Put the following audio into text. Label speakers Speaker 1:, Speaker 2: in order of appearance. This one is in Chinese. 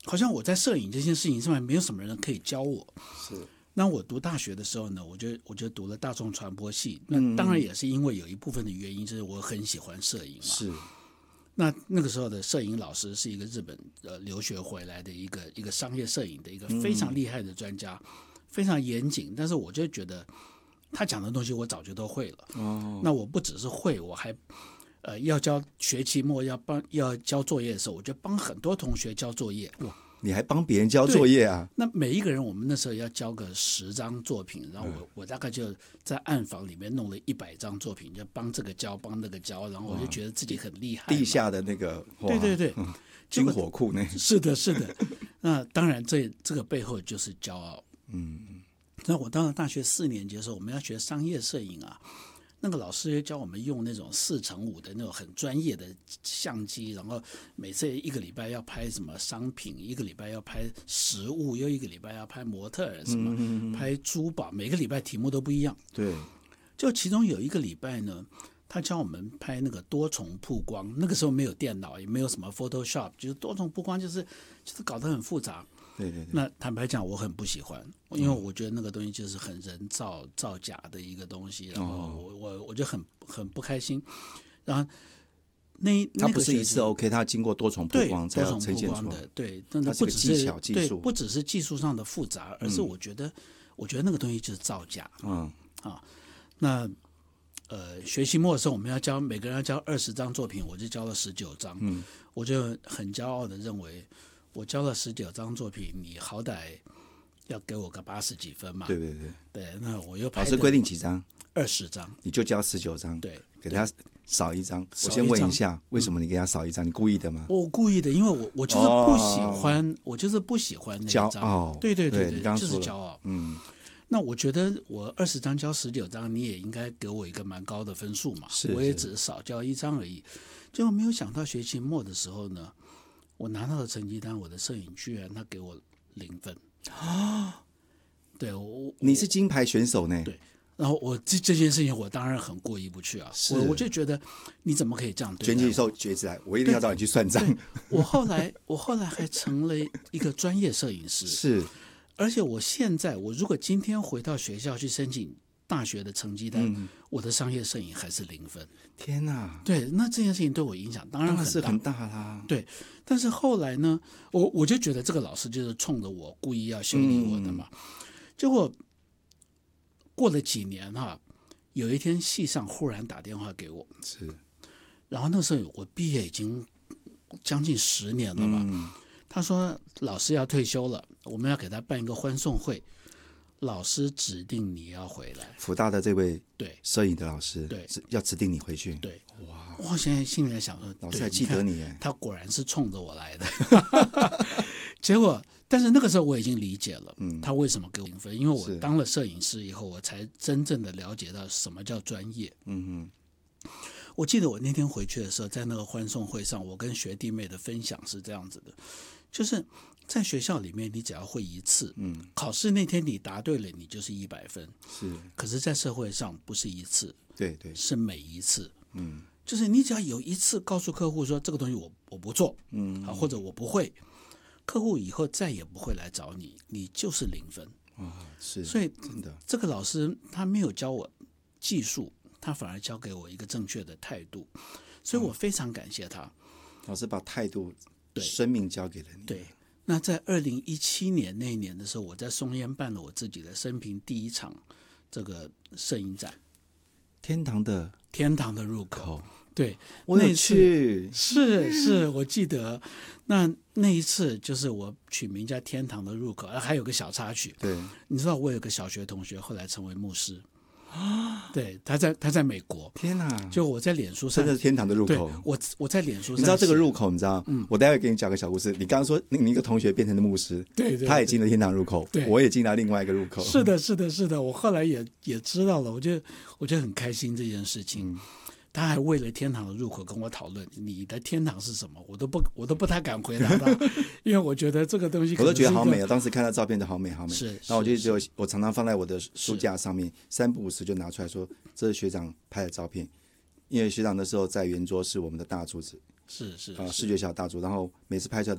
Speaker 1: 好像我在摄影这件事情上面没有什么人可以教我。
Speaker 2: 是。
Speaker 1: 那我读大学的时候呢，我就读了大众传播系。那当然也是因为有一部分的原因，就是我很喜欢摄影嘛。
Speaker 2: 是。
Speaker 1: 那个时候的摄影老师是一个日本留学回来的一个商业摄影的一个非常厉害的专家，非常严谨。但是我就觉得他讲的东西我早就都会了。那我不只是会，我还要教学期末要交作业的时候，我就帮很多同学交作业。
Speaker 2: 哇，你还帮别人交作业啊？
Speaker 1: 那每一个人，我们那时候要交个10张作品，然后我大概就在暗房里面弄了100张作品，就帮这个交，帮那个交，然后我就觉得自己很厉害。
Speaker 2: 地下的那个，
Speaker 1: 对，
Speaker 2: 军火库那。
Speaker 1: 是的。那当然这个背后就是骄傲。那我到了大学4年级的时候，我们要学商业摄影啊。那个老师教我们用那种4:5的那种很专业的相机，然后每次1个礼拜要拍什么商品，1个礼拜要拍食物，又1个礼拜要拍模特儿什么，拍珠宝，每个礼拜题目都不一样。
Speaker 2: 对，
Speaker 1: 就其中有1个礼拜呢，他教我们拍那个多重曝光。那个时候没有电脑，也没有什么 Photoshop， 就是多重曝光就是搞得很复杂。
Speaker 2: 对。
Speaker 1: 那坦白讲，我很不喜欢，因为我觉得那个东西就是很人造假的一个东西，然后我就很不开心。然后
Speaker 2: 它不是一次 OK， 它经过多重曝光才要呈现出来。
Speaker 1: 对，但是
Speaker 2: 不只是技巧技术，
Speaker 1: 不只是技术上的复杂，而是我觉得那个东西就是造假。那学期末的时候，我们要交每个人要交20张作品，我就交了19张。我就很骄傲的认为，我交了19张作品，你好歹要给我个80几分嘛。
Speaker 2: 对，
Speaker 1: 那我又
Speaker 2: 老师规定几张
Speaker 1: ？20张，
Speaker 2: 你就交19张。
Speaker 1: 对，
Speaker 2: 给他少1张。我先问一下，为什么你给他少1张？你故意的吗？
Speaker 1: 我故意的，因为我就是不喜欢，我就是不喜欢那一张。
Speaker 2: 骄傲。
Speaker 1: 对，
Speaker 2: 你刚刚
Speaker 1: 就是骄傲。那我觉得我20张交19张，你也应该给我一个蛮高的分数嘛。我也只是少交1张而已。结果没有想到学期末的时候呢，我拿到了成绩单，我的摄影居然他给我0分。对，
Speaker 2: 你是金牌选手呢。
Speaker 1: 对，然后我这件事情我当然很过意不去啊。我就觉得你怎么可以这样对待我？
Speaker 2: 卷起手举起来，我一定要找你去算账。
Speaker 1: 我后来还成了一个专业摄影师。
Speaker 2: 是。
Speaker 1: 而且我现在，我如果今天回到学校去申请大学的成绩单，我的商业摄影还是0分。
Speaker 2: 天哪！
Speaker 1: 对，那这件事情对我影响当然
Speaker 2: 是很大啦。
Speaker 1: 对，但是后来呢，我就觉得这个老师就是冲着我故意要修理我的嘛。结果过了几年有一天系上忽然打电话给我，
Speaker 2: 是，
Speaker 1: 然后那时候我毕业已经将近10年了嘛。他说老师要退休了，我们要给他办一个欢送会，老师指定你要回来。
Speaker 2: 辅大的这位
Speaker 1: 对
Speaker 2: 摄影的老师
Speaker 1: 对
Speaker 2: 要指定你回去。
Speaker 1: 对，哇！我现在心里在想说，
Speaker 2: 老师还记得你，
Speaker 1: 他果然是冲着我来的。结果，但是那个时候我已经理解了，他为什么给我0分，因为我当了摄影师以后，我才真正的了解到什么叫专业。我记得我那天回去的时候，在那个欢送会上，我跟学弟妹的分享是这样子的，就是在学校里面，你只要会1次，考试那天你答对了，你就是100分。
Speaker 2: 是，
Speaker 1: 可是，在社会上不是1次，
Speaker 2: 对，
Speaker 1: 是每1次。就是你只要有1次告诉客户说这个东西我不做，或者我不会，客户以后再也不会来找你，你就是0分。
Speaker 2: 是，
Speaker 1: 所以
Speaker 2: 真的，
Speaker 1: 这个老师他没有教我技术，他反而教给我一个正确的态度，所以我非常感谢他。
Speaker 2: 老师把态度、生命交给了你。
Speaker 1: 对。那在2017年那一年的时候，我在松烟办了我自己的生平第1场这个摄影展，天堂的入口。对，
Speaker 2: 我有去，
Speaker 1: 是我记得那一次就是我取名叫天堂的入口，还有个小插曲。
Speaker 2: 对，
Speaker 1: 你知道我有个小学同学后来成为牧师。对，他在美国。
Speaker 2: 天哪！
Speaker 1: 就我在脸书上，
Speaker 2: 真的是天堂的入口。
Speaker 1: 我在脸书上，
Speaker 2: 你知道这个入口？你知道？我待会给你讲个小故事。你刚刚说你一个同学变成了牧师，
Speaker 1: 对，
Speaker 2: 他也进了天堂入口，我也进了另外一个入口。
Speaker 1: 是的，我后来也知道了，我就很开心这件事情。他还为了天堂的入口跟我讨论你的天堂是什么，我都不太敢回答他，因为我觉得这个东西
Speaker 2: 我都觉得好美啊！当时看到照片都好美。
Speaker 1: 是，
Speaker 2: 然后我常常放在我的书架上面，3不5时就拿出来说这是学长拍的照片，因为学长那时候在圆桌是我们的大柱子，
Speaker 1: 是
Speaker 2: 视觉小大柱，然后每次拍出来